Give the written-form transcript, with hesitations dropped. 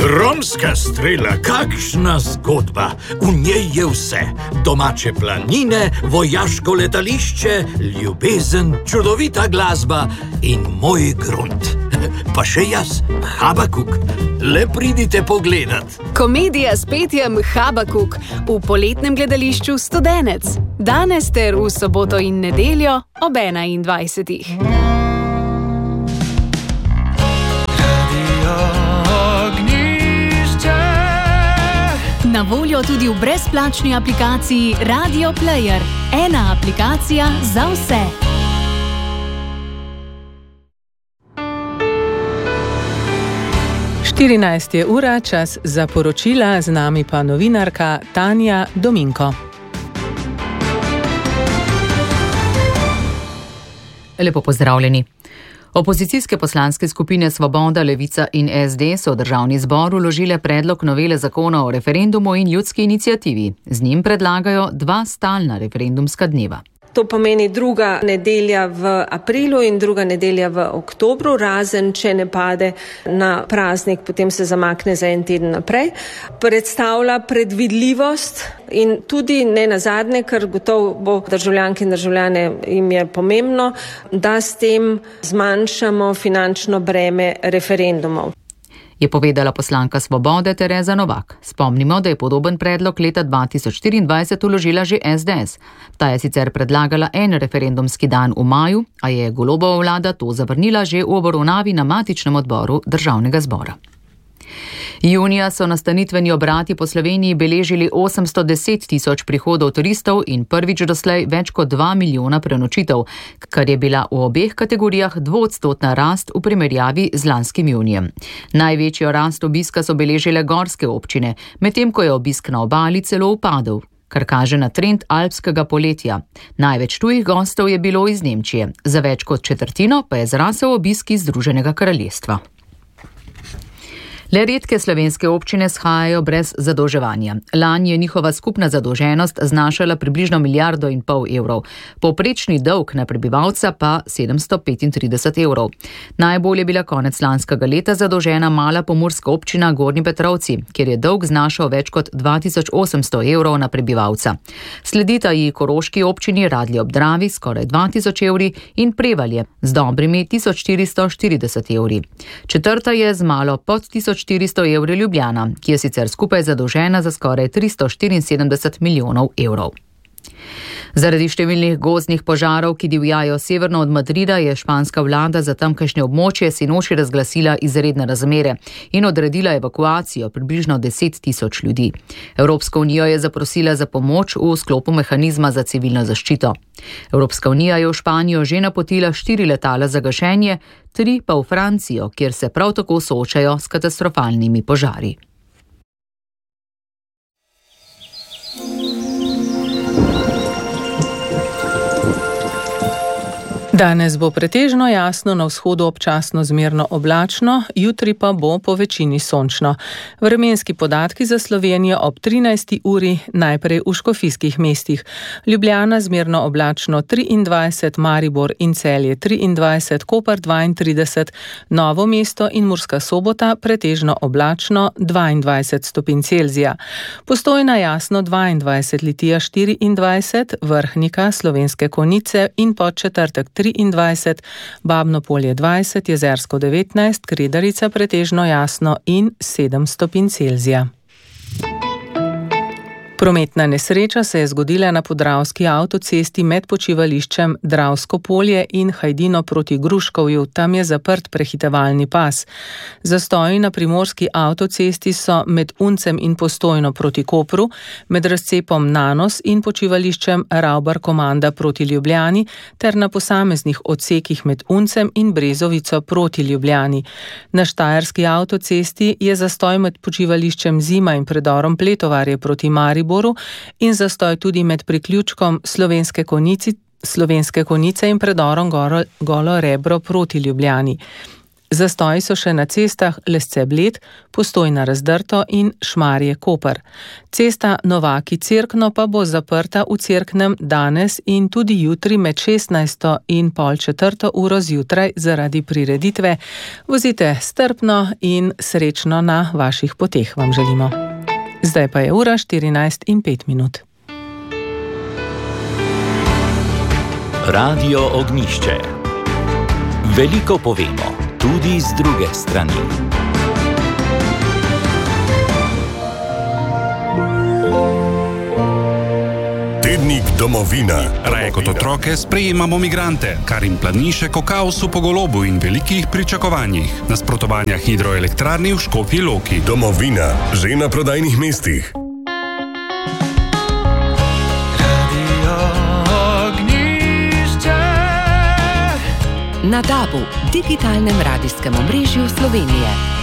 Gromska strela, kakšna zgodba. V njej je vse. Domače planine, vojaško letališče, ljubezen, čudovita glasba in moj grunt. Pa še jaz, Habakuk. Le pridite pogledat. Komedija s petjem Habakuk v poletnem gledališču Studenec. Danes ter v soboto in nedeljo ob 21. Na voljo tudi v brezplačni aplikaciji Radio Player. Ena aplikacija za vse. Je ura, čas za poročila, z nami pa novinarka Tanja Dominko. Lepo pozdravljeni. Opozicijske poslanske skupine Svoboda, Levica in SD so v državni zbor vložile predlog novele zakona o referendumu in ljudski iniciativi. Z njim predlagajo 2 stalna referendumska dneva. To pomeni druga nedelja v aprilu in druga nedelja v oktobru, razen če ne pade na praznik, potem se zamakne za en teden naprej. Predstavlja predvidljivost in tudi ne nazadnje, ker gotovo bo državljanke in državljane jim je pomembno, da s tem zmanjšamo finančno breme referendumov. Je povedala poslanka Svobode Tereza Novak. Spomnimo, da je podoben predlog leta 2024 vložila že SDS. Ta je sicer predlagala en referendumski dan v maju, a je Golobova vlada to zavrnila že v obravnavi na matičnem odboru državnega zbora. Junija so nastanitveni obrati po Sloveniji beležili 810.000 prihodov turistov in prvič doslej več kot 2 milijona prenočitev, kar je bila v obeh kategorijah 2% rast v primerjavi z lanskim junijem. Največjo rast obiska so beležile gorske občine, medtem ko je obisk na obali celo upadel, kar kaže na trend alpskega poletja. Največ tujih gostov je bilo iz Nemčije, za več kot četrtino pa je zrasel obisk iz Združenega kraljestva. Le redke slovenske občine shajajo brez zadolževanja. Lani je njihova skupna zadolženost znašala približno 1,5 milijarde evrov. Povprečni dolg na prebivalca pa 735 evrov. Najbolj je bila konec lanskega leta zadolžena mala pomurska občina Gornji Petrovci, kjer je dolg znašal več kot 2800 evrov na prebivalca. Sledita ji koroški občini Radlje ob Dravi skoraj 2000 evri in Prevalje z dobrimi 1440 evri. Četrta je z malo pod 1400 evri Ljubljana, ki je sicer skupaj zadolžena za skoraj 374 milijonov evrov. Zaradi številnih gozdnih požarov, ki divjajo severno od Madrida, je španska vlada za tamkajšnje območje sinoči razglasila izredne razmere in odredila evakuacijo približno 10.000 ljudi. Evropska unija je zaprosila za pomoč v sklopu mehanizma za civilno zaščito. Evropska unija je v Španijo že napotila 4 letala za gašenje, 3 pa v Francijo, kjer se prav tako soočajo s katastrofalnimi požari. Danes bo pretežno jasno, na vzhodu občasno zmerno oblačno, jutri pa bo po večini sončno. Vremenski podatki za Slovenijo ob 13. uri, najprej v škofijskih mestih. Ljubljana zmerno oblačno 23, Maribor in Celje 23, Koper 32, Novo mesto in Murska Sobota pretežno oblačno 22 stopinj Celzija. Postojna jasno 22, Litija 24, Vrhnika, Slovenske Konjice in Podčetrtek 23, Babno Polje 20, Jezersko 19, Kredarica pretežno jasno in 7 stopinj Celzija. Prometna nesreča se je zgodila na podravski avtocesti med počivališčem Dravsko polje in Hajdino proti Gruškovju, tam je zaprt prehitevalni pas. Zastoji na primorski avtocesti so med Uncem in Postojno proti Kopru, med razcepom Nanos in počivališčem Ravbar Komanda proti Ljubljani ter na posameznih odsekih med Uncem in Brezovico proti Ljubljani. Na štajerski avtocesti je zastoj med počivališčem Zima in predorom Pletovarje proti Mariboru in zastoj tudi med priključkom Slovenske Konjice in predorom Golo Rebro proti Ljubljani. Zastoji so še na cestah Lesce-Bled, Postojna Razdrto in Šmarje-Koper. Cesta Novaki-Cerkno pa bo zaprta v Cerknem danes in tudi jutri med 16. in pol 4. uro zjutraj zaradi prireditve. Vozite strpno in srečno na vaših poteh vam želimo. Zdaj pa je ura 14:05. Radio Ognjišče. Veliko povemo, tudi z druge strani. Tednik Domovina. Raje kot otroke sprejemamo migrante, kar jim planišek o kaosu po Golobu in velikih pričakovanjih. Nasprotovanja hidroelektrarni v Škofji Loki. Domovina, že na prodajnih mestih. Na DAB-u, digitalnem radijskem omrežju Slovenije.